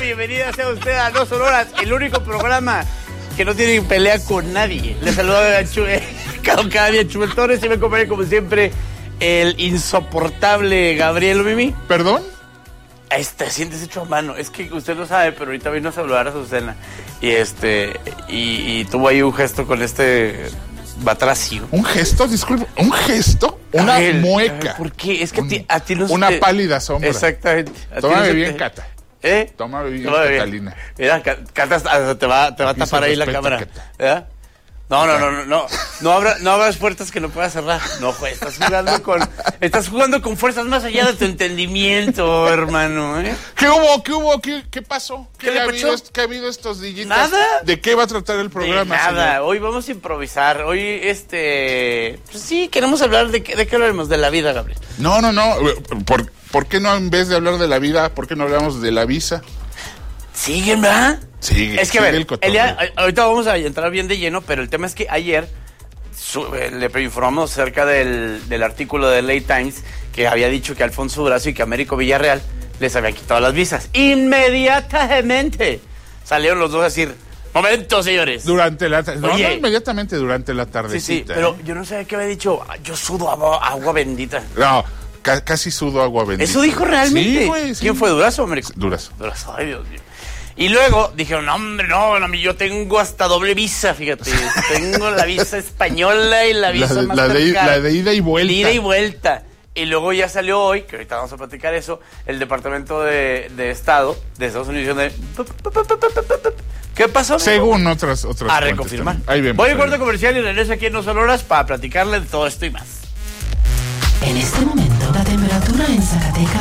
bienvenida sea usted a 2 Horas, el único programa que no tiene pelea con nadie. Le saluda cada día Chubel Torres y me acompaña como siempre el insoportable Gabriel Mimi. ¿Perdón? Sientes hecho a mano. Es que usted lo sabe, pero ahorita vino a saludar a Susana. Y tuvo ahí un gesto con batracio. ¿Un gesto? Disculpe, ¿un gesto? Una mueca. ¿Por qué? Es que a ti no se Una pálida sombra. Exactamente. Tómame bien, Cata. ¿Eh? Tómame bien, Catalina. Mira, Cata te va a tapar ahí la cámara. ¿Verdad? No abras puertas que no puedas cerrar. No, pues, estás jugando con fuerzas más allá de tu entendimiento, hermano, ¿eh? ¿Qué hubo? ¿Qué pasó? ¿Qué le pasó? ¿Qué ha habido estos días? Nada. ¿De qué va a tratar el programa? De nada, señor? Hoy vamos a improvisar. Hoy, pues sí, queremos hablar de qué hablaremos, de la vida, Gabriel. No. ¿Por qué no, en vez de hablar de la vida, por qué no hablamos de la visa? Siguen, ¿verdad? Sigue. Es que, a ver, ahorita vamos a entrar bien de lleno, pero el tema es que ayer le informamos acerca del artículo de LA Times que había dicho que Alfonso Durazo y que Américo Villarreal les habían quitado las visas. Inmediatamente salieron los dos a decir: momento, señores. No inmediatamente, durante la tardecita. Sí, pero yo no sabía qué había dicho. Yo sudo agua bendita. No, casi sudo agua bendita. ¿Eso dijo realmente? Sí, güey, sí. ¿Quién fue, Durazo o Américo? Durazo. Ay, Dios mío. Y luego dijeron: no, hombre, no, yo tengo hasta doble visa, fíjate. Tengo la visa española y la visa la de ida y vuelta. Ida y vuelta. Y luego ya salió hoy, que ahorita vamos a platicar eso, el Departamento de Estado de Estados Unidos de... ¿Qué pasó? Según otras a reconfirmar. Ahí vemos. Voy a corte comercial y regreso aquí en 2 Horas para platicarle de todo esto y más. En este momento, la temperatura en Zacatecas